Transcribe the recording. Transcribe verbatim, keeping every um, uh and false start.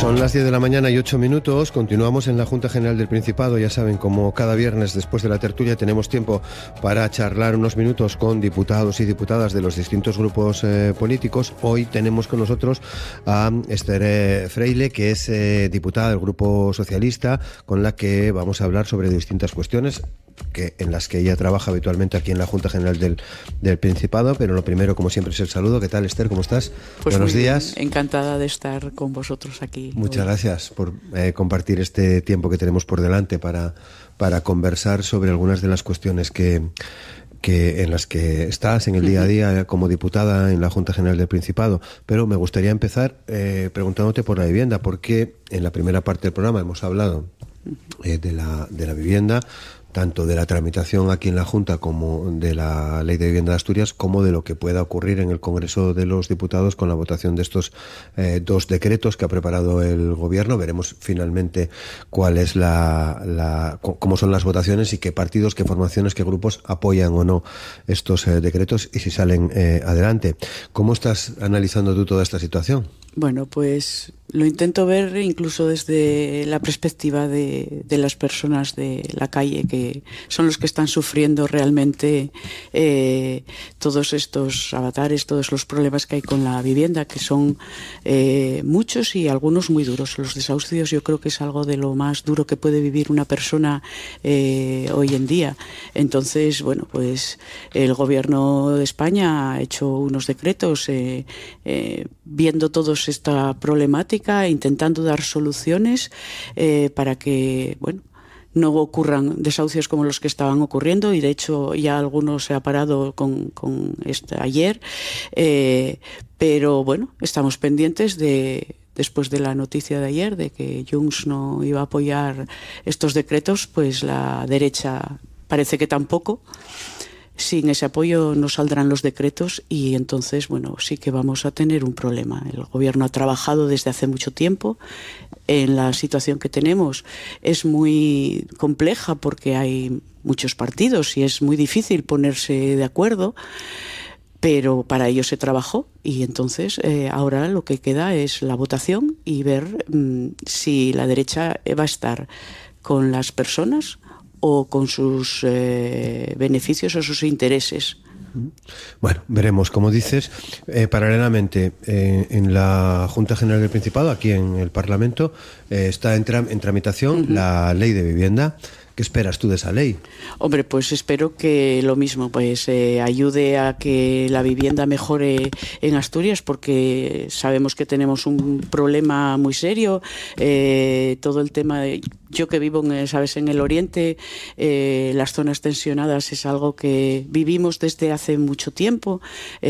Son las diez de la mañana y ocho minutos. Continuamos en la Junta General del Principado. Ya saben, como cada viernes después de la tertulia tenemos tiempo para charlar unos minutos con diputados y diputadas de los distintos grupos eh, políticos. Hoy tenemos con nosotros a Esther eh, Freile, que es eh, diputada del Grupo Socialista, con la que vamos a hablar sobre distintas cuestiones que en las que ella trabaja habitualmente aquí en la Junta General del, del Principado. Pero lo primero, como siempre, es el saludo. ¿Qué tal, Esther? ¿Cómo estás? Pues buenos muy días. Bien. Encantada de estar con vosotros aquí. Muchas hoy. gracias por eh, compartir este tiempo que tenemos por delante para, para conversar sobre algunas de las cuestiones que, que en las que estás en el día a día como diputada en la Junta General del Principado. Pero me gustaría empezar eh, preguntándote por la vivienda, porque en la primera parte del programa hemos hablado eh, de la, de la vivienda, tanto de la tramitación aquí en la Junta como de la Ley de Vivienda de Asturias, como de lo que pueda ocurrir en el Congreso de los Diputados con la votación de estos eh, dos decretos que ha preparado el Gobierno. Veremos finalmente cuál es la, la cómo son las votaciones y qué partidos, qué formaciones, qué grupos apoyan o no estos eh, decretos y si salen eh, adelante. ¿Cómo estás analizando tú toda esta situación? Bueno, pues lo intento ver incluso desde la perspectiva de, de las personas de la calle, que son los que están sufriendo realmente eh, todos estos avatares, todos los problemas que hay con la vivienda, que son eh, muchos y algunos muy duros. Los desahucios yo creo que es algo de lo más duro que puede vivir una persona eh, hoy en día. Entonces, bueno, pues el Gobierno de España ha hecho unos decretos eh, eh, viendo todos esta problemática, intentando dar soluciones eh, para que, bueno, no ocurran desahucios como los que estaban ocurriendo, y de hecho ya algunos se ha parado con, con esta ayer, eh, pero bueno, estamos pendientes de, después de la noticia de ayer de que Junts no iba a apoyar estos decretos, pues la derecha parece que tampoco. Sin ese apoyo no saldrán los decretos y entonces, bueno, sí que vamos a tener un problema. El Gobierno ha trabajado desde hace mucho tiempo. En la situación que tenemos es muy compleja porque hay muchos partidos y es muy difícil ponerse de acuerdo, pero para ello se trabajó y entonces eh, ahora lo que queda es la votación y ver mmm, si la derecha va a estar con las personas o con sus eh, beneficios o sus intereses. Bueno, veremos. Como dices, eh, paralelamente eh, en la Junta General del Principado, aquí en el Parlamento, eh, está en, tra en tramitación uh-huh. la Ley de Vivienda. ¿Qué esperas tú de esa ley? Hombre, pues espero que lo mismo, pues eh, ayude a que la vivienda mejore en Asturias, porque sabemos que tenemos un problema muy serio. Eh, todo el tema de... Yo que vivo, en, sabes, en el oriente, eh, las zonas tensionadas es algo que vivimos desde hace mucho tiempo.